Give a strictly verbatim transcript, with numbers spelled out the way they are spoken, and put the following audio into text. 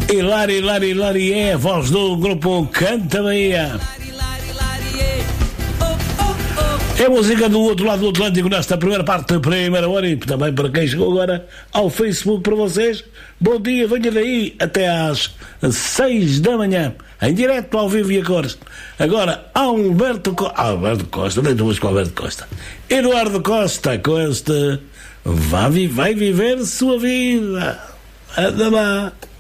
Hilari, Hilari, Hilari é a voz do grupo Canta Bahia. É a música do outro lado do Atlântico nesta primeira parte da primeira hora e também para quem chegou agora ao Facebook para vocês. Bom dia, venha daí até às seis da manhã, em direto, ao vivo e a cores. Agora, Alberto Costa, Alberto Costa, nem tu com Alberto Costa, Eduardo Costa, com este vai, vai viver sua vida. Anda lá.